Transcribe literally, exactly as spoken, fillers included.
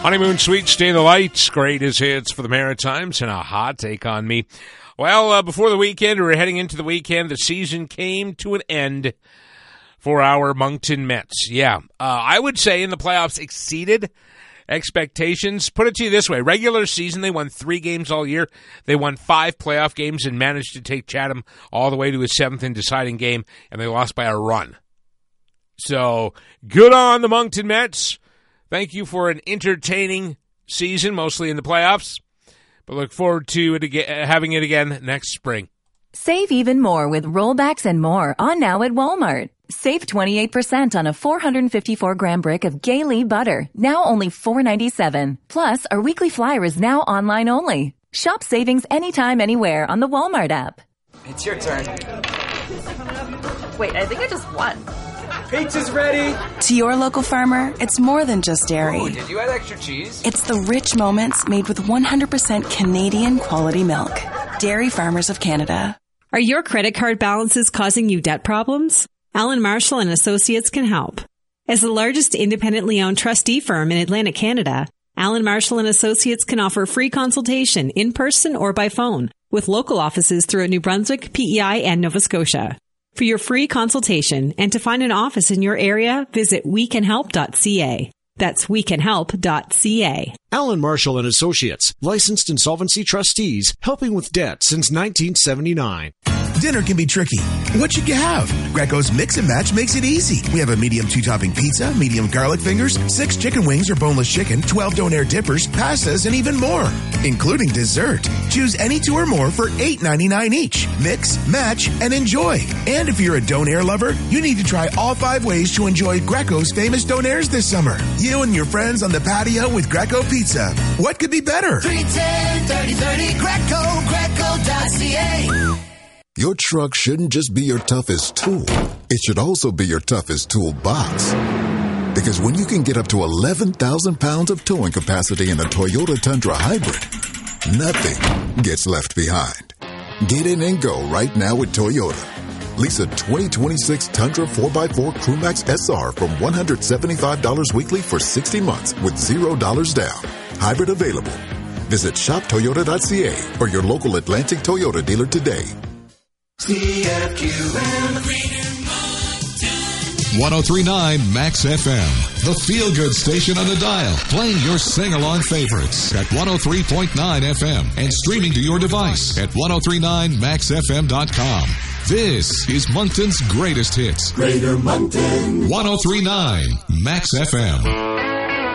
Honeymoon Suite, Stay the Lights, greatest hits for the Maritimes, and a hot take on me. Well, uh, before the weekend, or heading into the weekend, the season came to an end for our Moncton Mets. Yeah, uh, I would say in the playoffs exceeded expectations. Put it to you this way. Regular season, they won three games all year. They won five playoff games and managed to take Chatham all the way to a seventh and deciding game, and they lost by a run. So, good on the Moncton Mets. Thank you for an entertaining season, mostly in the playoffs. But look forward to it again, having it again next spring. Save even more with rollbacks and more on now at Walmart. Save twenty-eight percent on a four hundred fifty-four gram brick of Gay-Lee butter, now only four dollars and ninety-seven cents. Plus, our weekly flyer is now online only. Shop savings anytime, anywhere on the Walmart app. It's your turn. Wait, I think I just won. Pizza's ready! To your local farmer, it's more than just dairy. Oh, did you add extra cheese? It's the rich moments made with one hundred percent Canadian quality milk. Dairy Farmers of Canada. Are your credit card balances causing you debt problems? Allen Marshall and Associates can help. As the largest independently owned trustee firm in Atlantic Canada, Allen Marshall and Associates can offer free consultation in person or by phone with local offices throughout New Brunswick, P E I, and Nova Scotia. For your free consultation and to find an office in your area, visit we can help dot c a. That's we can help dot c a. Allen Marshall and Associates, licensed insolvency trustees, helping with debt since nineteen seventy-nine. Dinner can be tricky. What should you have? Greco's Mix and Match makes it easy. We have a medium two-topping pizza, medium garlic fingers, six chicken wings or boneless chicken, twelve donair dippers, pastas, and even more, including dessert. Choose any two or more for eight ninety-nine each. Mix, match, and enjoy. And if you're a donair lover, you need to try all five ways to enjoy Greco's famous donairs this summer. You and your friends on the patio with Greco Pizza. What could be better? three ten, thirty thirty, Greco, greco dot c a. Your truck shouldn't just be your toughest tool. It should also be your toughest toolbox. Because when you can get up to eleven thousand pounds of towing capacity in a Toyota Tundra Hybrid, nothing gets left behind. Get in and go right now with Toyota. Lease a twenty twenty-six Tundra four by four Crewmax S R from one hundred seventy-five dollars weekly for sixty months with zero dollars down. Hybrid available. Visit shop toyota dot c a or your local Atlantic Toyota dealer today. C F Q M one oh three point nine Max F M, the feel-good station on the dial, playing your sing-along favorites at one oh three point nine F M and streaming to your device at ten thirty-nine max f m dot com. This is Moncton's greatest hits. Greater Moncton. one oh three point nine Max F M.